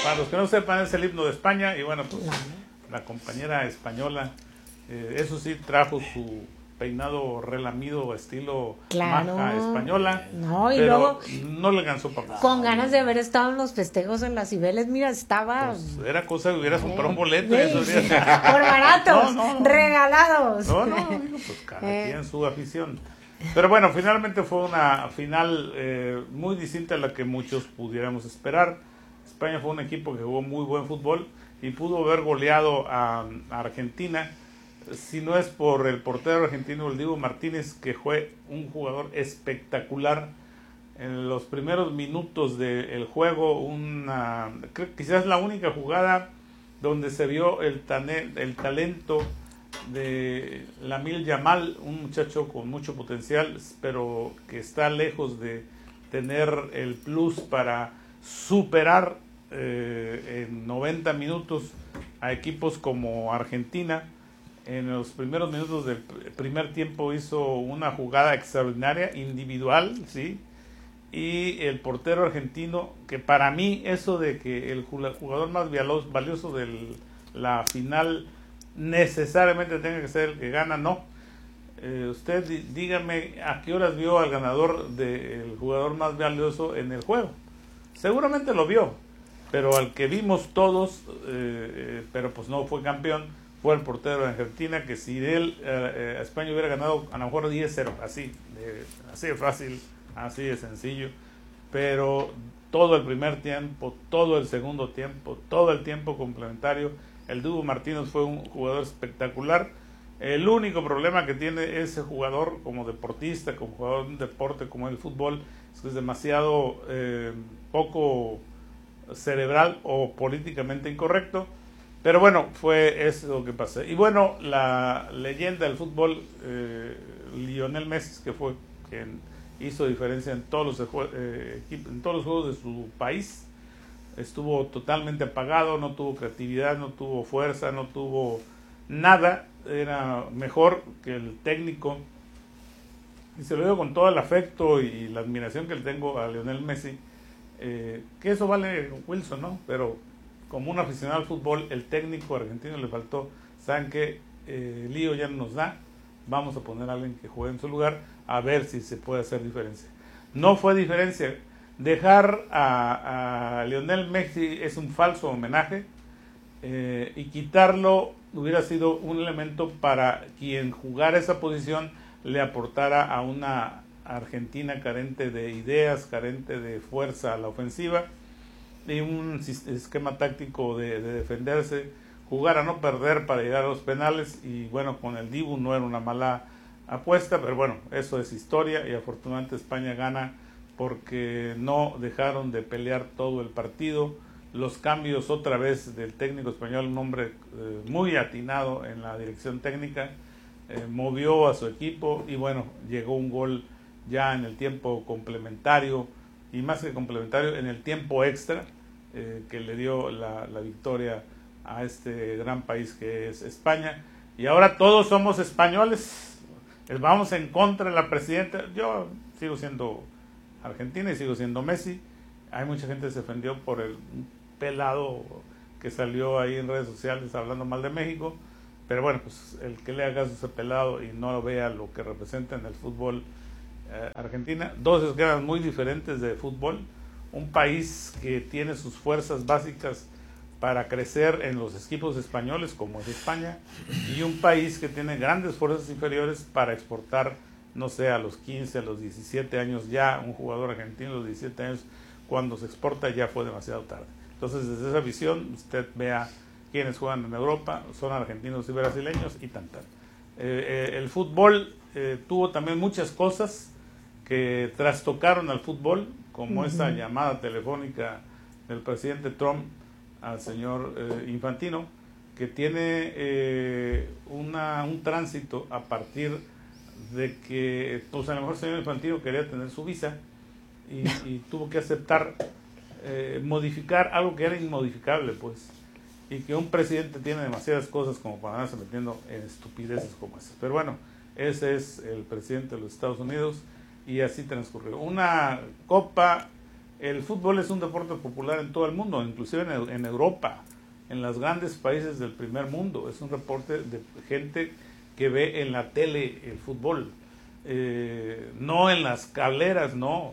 para los que no sepan, es el himno de España. Y bueno, pues la compañera española, eso sí, trajo su peinado relamido estilo maja española, no, y pero luego no le alcanzó para nada. Con ganas de haber estado en los festejos en las Cibeles, mira, estaba... Pues era cosa que hubieras comprado un boleto. Sí, eso sí, por baratos, regalados. No, digo, pues cada quien su afición. Pero bueno, finalmente fue una final muy distinta a la que muchos pudiéramos esperar. España fue un equipo que jugó muy buen fútbol y pudo haber goleado a Argentina, si no es por el portero argentino, el Dibu Martínez, que fue un jugador espectacular. En los primeros minutos del juego, quizás la única jugada donde se vio el talento de Lamine Yamal, un muchacho con mucho potencial, pero que está lejos de tener el plus para superar en 90 minutos a equipos como Argentina. En los primeros minutos del primer tiempo hizo una jugada extraordinaria, individual, ¿sí? Y el portero argentino, que para mí eso de que el jugador más valioso de la final necesariamente tenga que ser el que gana, no. Usted dígame a qué horas vio al ganador del jugador más valioso en el juego. Seguramente lo vio, pero al que vimos todos, pero pues no fue campeón, fue el portero de Argentina, que si él España hubiera ganado a lo mejor 10-0, así de fácil, así de sencillo, pero todo el primer tiempo, todo el segundo tiempo, todo el tiempo complementario, el Dibu Martínez fue un jugador espectacular. El único problema que tiene ese jugador como deportista, como jugador de un deporte como el fútbol, es que es demasiado poco cerebral o políticamente incorrecto. Pero bueno, fue eso que pasó. Y bueno, la leyenda del fútbol, Lionel Messi, que fue quien hizo diferencia en todos los juegos de su país, estuvo totalmente apagado, no tuvo creatividad, no tuvo fuerza, no tuvo nada. Era mejor que el técnico, y se lo digo con todo el afecto y la admiración que le tengo a Lionel Messi, que eso vale Wilson, ¿no? Pero como un aficionado al fútbol, el técnico argentino le faltó, ¿saben qué? Lío ya no nos da, vamos a poner a alguien que juegue en su lugar, a ver si se puede hacer diferencia. No fue diferencia. Dejar a Lionel Messi es un falso homenaje, y quitarlo hubiera sido un elemento para quien jugara esa posición le aportara a una Argentina carente de ideas, carente de fuerza a la ofensiva, y un esquema táctico de defenderse, jugar a no perder para llegar a los penales. Y bueno, con el Dibu no era una mala apuesta, pero bueno, eso es historia, y afortunadamente España gana porque no dejaron de pelear todo el partido. Los cambios otra vez del técnico español, un hombre muy atinado en la dirección técnica, movió a su equipo, y bueno, llegó un gol ya en el tiempo complementario, y más que complementario, en el tiempo extra, que le dio la victoria a este gran país que es España. Y ahora todos somos españoles, vamos en contra de la presidenta. Yo sigo siendo Argentina y sigo siendo Messi. Hay mucha gente que se ofendió por el pelado que salió ahí en redes sociales hablando mal de México, pero bueno, pues el que le haga caso a ese pelado y no vea lo que representa en el fútbol Argentina, dos esquemas muy diferentes de fútbol, un país que tiene sus fuerzas básicas para crecer en los equipos españoles como es España, y un país que tiene grandes fuerzas inferiores para exportar, no sé, a los 15, a los 17 años ya, un jugador argentino a los 17 años, cuando se exporta ya fue demasiado tarde. Entonces, desde esa visión, usted vea quienes juegan en Europa, son argentinos y brasileños y tan. El fútbol tuvo también muchas cosas que trastocaron al fútbol, como esa llamada telefónica del presidente Trump al señor Infantino, que tiene un tránsito a partir de que, pues a lo mejor el señor Infantino quería tener su visa y tuvo que aceptar modificar algo que era inmodificable, pues, y que un presidente tiene demasiadas cosas como para andarse metiendo en estupideces como esas. Pero bueno, ese es el presidente de los Estados Unidos, y así transcurrió una copa el fútbol es un deporte popular en todo el mundo, inclusive en Europa, en los grandes países del primer mundo. Es un deporte de gente que ve en la tele el fútbol, no en las cableras, no.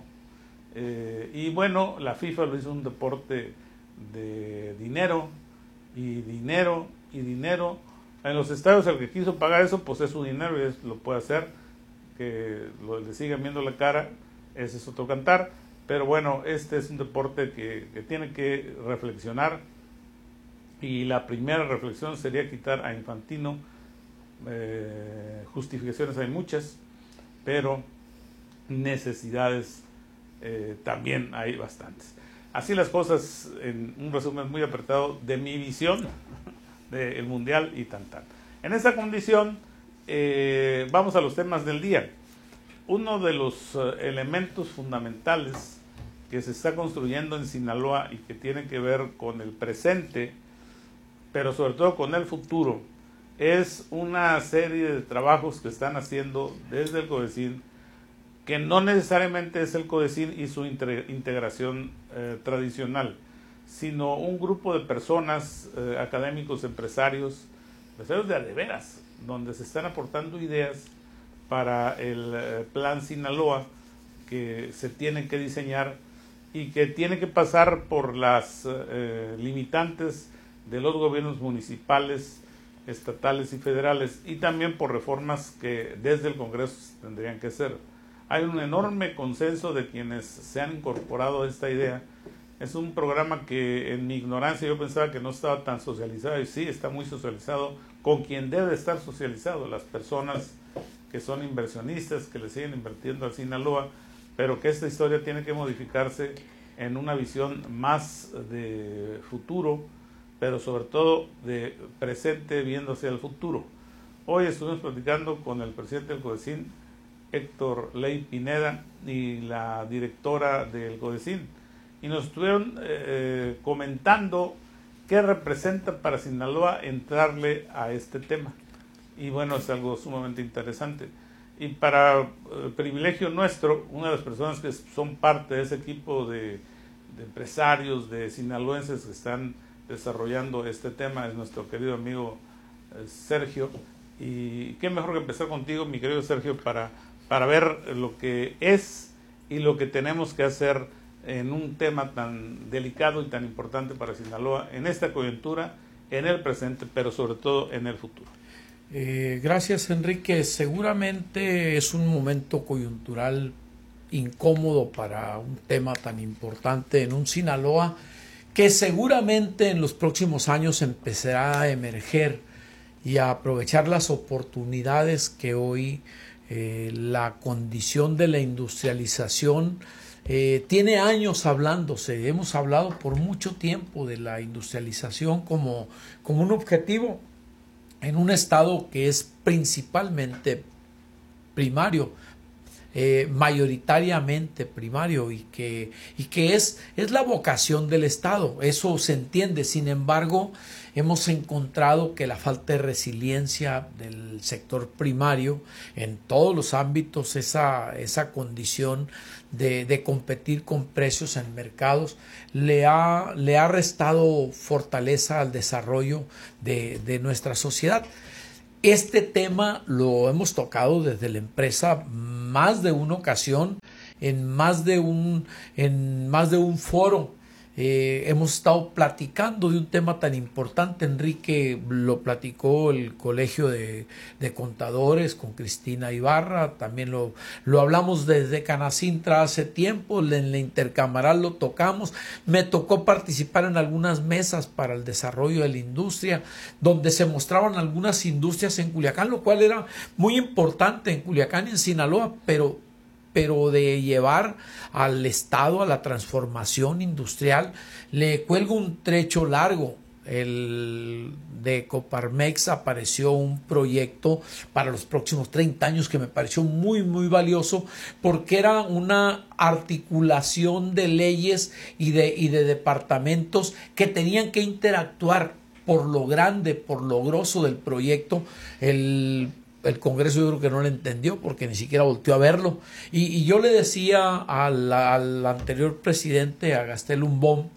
Y bueno, la FIFA lo hizo un deporte de dinero y dinero y dinero. En los estadios el que quiso pagar eso, pues es su dinero y lo puede hacer. Que le sigan viendo la cara, ese es otro cantar. Pero bueno, este es un deporte que tiene que reflexionar, y la primera reflexión sería quitar a Infantino. Justificaciones hay muchas, pero necesidades también hay bastantes. Así las cosas, en un resumen muy apretado de mi visión del Mundial y tan. En esta condición vamos a los temas del día. Uno de los elementos fundamentales que se está construyendo en Sinaloa y que tiene que ver con el presente, pero sobre todo con el futuro, es una serie de trabajos que están haciendo desde el CODECIN, que no necesariamente es el CODECIN y su integración tradicional, sino un grupo de personas, académicos, empresarios de a de veras, donde se están aportando ideas para el plan Sinaloa que se tiene que diseñar y que tiene que pasar por las limitantes de los gobiernos municipales, estatales y federales, y también por reformas que desde el Congreso tendrían que hacer. Hay un enorme consenso de quienes se han incorporado a esta idea. Es un programa que en mi ignorancia yo pensaba que no estaba tan socializado, y sí, está muy socializado con quien debe estar socializado, las personas que son inversionistas, que le siguen invirtiendo al Sinaloa, pero que esta historia tiene que modificarse en una visión más de futuro, pero sobre todo de presente, viéndose al futuro. Hoy estuvimos platicando con el presidente del CODECIN, Héctor Ley Pineda, y la directora del CODECIN, y nos estuvieron comentando qué representa para Sinaloa entrarle a este tema. Y bueno, es algo sumamente interesante. Y para privilegio nuestro, una de las personas que son parte de ese equipo de empresarios, de sinaloenses que están desarrollando este tema, es nuestro querido amigo Sergio. Y qué mejor que empezar contigo, mi querido Sergio, para ver lo que es y lo que tenemos que hacer en un tema tan delicado y tan importante para Sinaloa, en esta coyuntura, en el presente, pero sobre todo en el futuro. Gracias, Enrique. Seguramente es un momento coyuntural incómodo para un tema tan importante en un Sinaloa que seguramente en los próximos años empezará a emerger y a aprovechar las oportunidades que hoy la condición de la industrialización tiene años hablándose. Hemos hablado por mucho tiempo de la industrialización como un objetivo en un estado que es principalmente primario, mayoritariamente primario, y que es la vocación del estado. Eso se entiende. Sin embargo, hemos encontrado que la falta de resiliencia del sector primario en todos los ámbitos, esa condición de competir con precios en mercados, le ha restado fortaleza al desarrollo de nuestra sociedad. Este tema lo hemos tocado desde la empresa más de una ocasión, en más de un foro. Hemos estado platicando de un tema tan importante. Enrique lo platicó el Colegio de Contadores con Cristina Ibarra, también lo hablamos desde Canacintra hace tiempo, en la intercamaral lo tocamos. Me tocó participar en algunas mesas para el desarrollo de la industria, donde se mostraban algunas industrias en Culiacán, lo cual era muy importante en Culiacán y en Sinaloa, pero de llevar al estado a la transformación industrial le cuelga un trecho largo. De Coparmex apareció un proyecto para los próximos 30 años que me pareció muy, muy valioso, porque era una articulación de leyes y de departamentos que tenían que interactuar por lo grande, por lo grosso del proyecto. el Congreso yo creo que no lo entendió porque ni siquiera volteó a verlo. Y yo le decía al anterior presidente, a Gastelum Bom,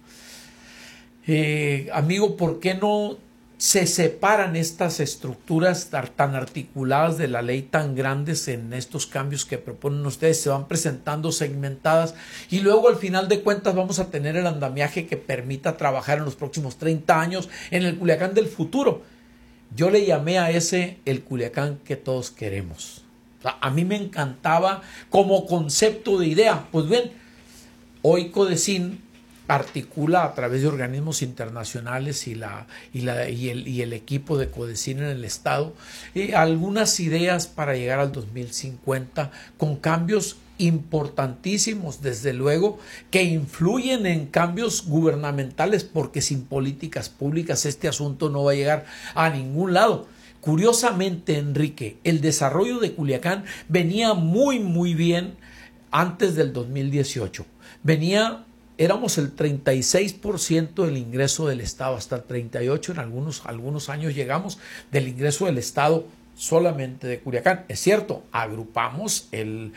amigo, ¿por qué no se separan estas estructuras tan articuladas de la ley, tan grandes en estos cambios que proponen ustedes? Se van presentando segmentadas y luego al final de cuentas vamos a tener el andamiaje que permita trabajar en los próximos 30 años en el Culiacán del futuro. Yo le llamé a ese el Culiacán que todos queremos. O sea, a mí me encantaba como concepto de idea. Pues bien, hoy Codecin articula a través de organismos internacionales y el equipo de Codecin en el Estado algunas ideas para llegar al 2050 con cambios importantísimos, desde luego, que influyen en cambios gubernamentales, porque sin políticas públicas este asunto no va a llegar a ningún lado. Curiosamente, Enrique, el desarrollo de Culiacán venía muy bien antes del 2018. Éramos el 36% del ingreso del Estado, hasta el 38% en algunos años llegamos del ingreso del Estado solamente de Culiacán. Es cierto, agrupamos el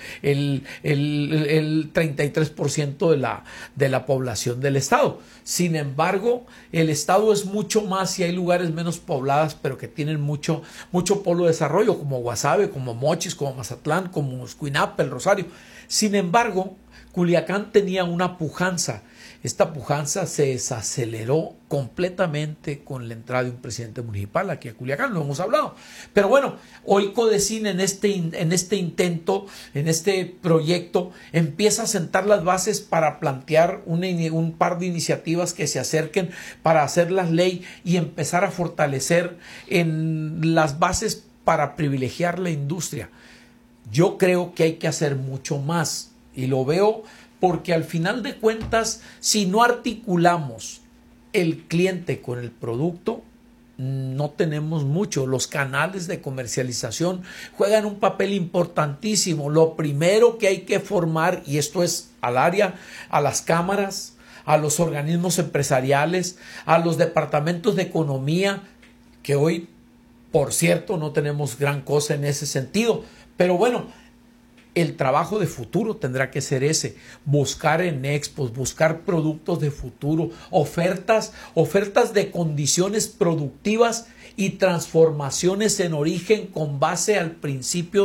33% de la población del Estado. Sin embargo, el Estado es mucho más y hay lugares menos poblados, pero que tienen mucho polo de desarrollo, como Guasave, como Mochis, como Mazatlán, como Escuinapa, el Rosario. Sin embargo, Culiacán tenía una pujanza. Esta pujanza se desaceleró completamente con la entrada de un presidente municipal aquí a Culiacán, lo hemos hablado. Pero bueno, hoy Codecin en este intento, en este proyecto, empieza a sentar las bases para plantear un par de iniciativas que se acerquen para hacer la ley y empezar a fortalecer en las bases para privilegiar la industria. Yo creo que hay que hacer mucho más y lo veo porque al final de cuentas, si no articulamos el cliente con el producto, no tenemos mucho. Los canales de comercialización juegan un papel importantísimo. Lo primero que hay que formar, y esto es al área, a las cámaras, a los organismos empresariales, a los departamentos de economía, que hoy, por cierto, no tenemos gran cosa en ese sentido. Pero bueno, el trabajo de futuro tendrá que ser ese, buscar en expos, buscar productos de futuro, ofertas de condiciones productivas y transformaciones en origen con base al principio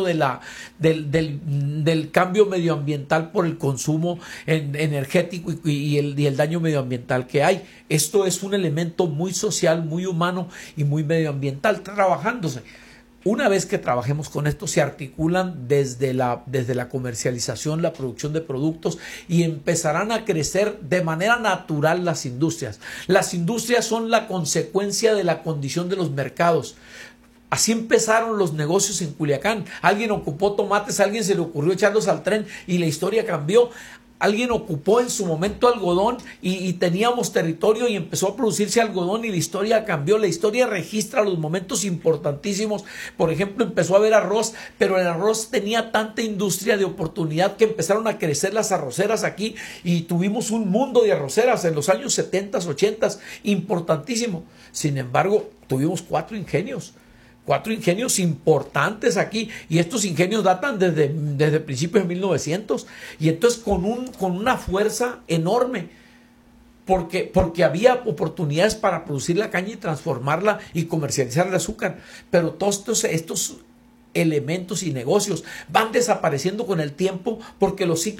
del cambio medioambiental por el consumo energético y el daño medioambiental que hay. Esto es un elemento muy social, muy humano y muy medioambiental trabajándose. Una vez que trabajemos con esto, se articulan desde la comercialización, la producción de productos y empezarán a crecer de manera natural las industrias. Las industrias son la consecuencia de la condición de los mercados. Así empezaron los negocios en Culiacán. Alguien ocupó tomates, a alguien se le ocurrió echarlos al tren y la historia cambió. Alguien ocupó en su momento algodón y teníamos territorio y empezó a producirse algodón y la historia cambió. La historia registra los momentos importantísimos. Por ejemplo, empezó a haber arroz, pero el arroz tenía tanta industria de oportunidad que empezaron a crecer las arroceras aquí y tuvimos un mundo de arroceras en los años 70, 80, importantísimo. Sin embargo, tuvimos 4 ingenios importantes aquí y estos ingenios datan desde principios de 1900 y entonces con una fuerza enorme porque había oportunidades para producir la caña y transformarla y comercializar el azúcar, pero todos estos elementos y negocios van desapareciendo con el tiempo porque los ciclos